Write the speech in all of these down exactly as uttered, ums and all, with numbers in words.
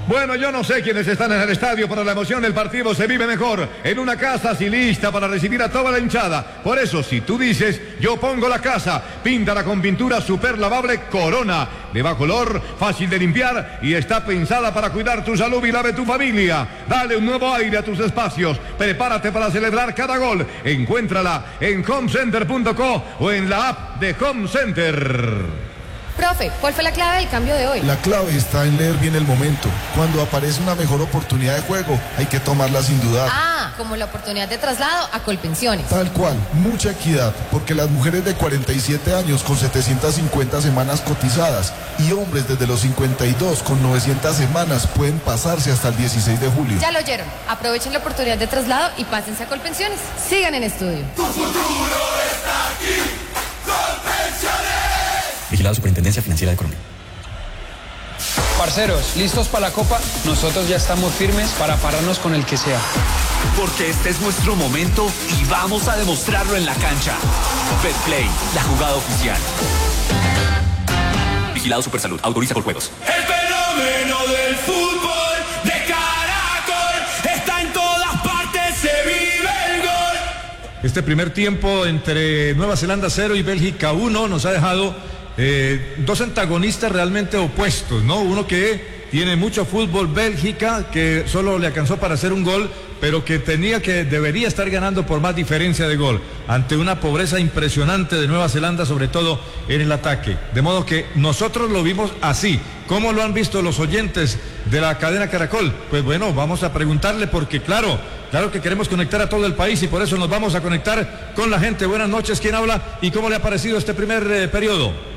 Bueno, yo no sé quiénes están en el estadio, pero la emoción del partido se vive mejor en una casa así lista para recibir a toda la hinchada. Por eso, si tú dices, yo pongo la casa, píntala con pintura super lavable Corona. Le va color, fácil de limpiar y está pensada para cuidar tu salud y la de tu familia. Dale un nuevo aire a tus espacios. Prepárate para celebrar cada gol. Encuéntrala en home center punto co o en la app de Home Center. Profe, ¿cuál fue la clave del cambio de hoy? La clave está en leer bien el momento. Cuando aparece una mejor oportunidad de juego, hay que tomarla sin dudar. Ah, como la oportunidad de traslado a Colpensiones. Tal cual, mucha equidad, porque las mujeres de cuarenta y siete años con setecientas cincuenta semanas cotizadas y hombres desde los cincuenta y dos con novecientas semanas pueden pasarse hasta el dieciséis de julio. Ya lo oyeron. Aprovechen la oportunidad de traslado y pásense a Colpensiones. Sigan en estudio. Tu futuro está aquí. Colpensiones. Vigilado Superintendencia Financiera de Colombia. Parceros, ¿listos para la Copa? Nosotros ya estamos firmes para pararnos con el que sea. Porque este es nuestro momento y vamos a demostrarlo en la cancha. Betplay, la jugada oficial. Vigilado Supersalud, autoriza por juegos. El fenómeno del fútbol de Caracol está en todas partes, se vive el gol. Este primer tiempo entre Nueva Zelanda cero y Bélgica uno nos ha dejado Eh, dos antagonistas realmente opuestos, ¿no? Uno que tiene mucho fútbol, Bélgica, que solo le alcanzó para hacer un gol, pero que tenía que, debería estar ganando por más diferencia de gol, ante una pobreza impresionante de Nueva Zelanda, sobre todo en el ataque. De modo que nosotros lo vimos así. ¿Cómo lo han visto los oyentes de la cadena Caracol? Pues bueno, vamos a preguntarle porque claro, claro que queremos conectar a todo el país y por eso nos vamos a conectar con la gente. Buenas noches, ¿quién habla y cómo le ha parecido este primer eh, periodo?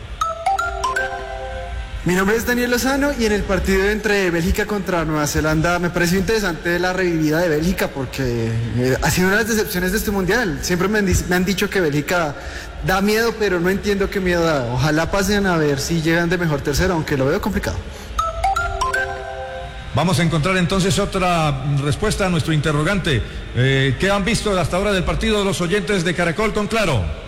Mi nombre es Daniel Lozano y en el partido entre Bélgica contra Nueva Zelanda me pareció interesante la revivida de Bélgica porque eh, ha sido una de las decepciones de este mundial. Siempre me han, me han dicho que Bélgica da miedo, pero no entiendo qué miedo da. Ojalá pasen a ver si llegan de mejor tercero, aunque lo veo complicado. Vamos a encontrar entonces otra respuesta a nuestro interrogante. Eh, ¿Qué han visto hasta ahora del partido los oyentes de Caracol con Claro?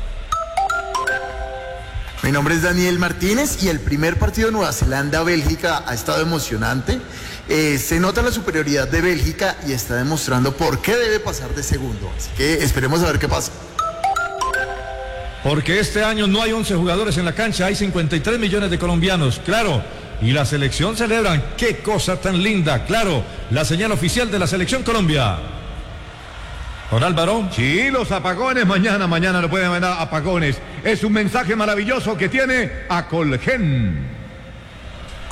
Mi nombre es Daniel Martínez y el primer partido de Nueva Zelanda-Bélgica ha estado emocionante. Eh, se nota la superioridad de Bélgica y está demostrando por qué debe pasar de segundo. Así que esperemos a ver qué pasa. Porque este año no hay once jugadores en la cancha, hay cincuenta y tres millones de colombianos, claro. Y la selección celebran, qué cosa tan linda, claro. La señal oficial de la Selección Colombia. ¿Don Álvaro? Sí, los apagones mañana, mañana lo pueden mandar apagones. Es un mensaje maravilloso que tiene Acolgen.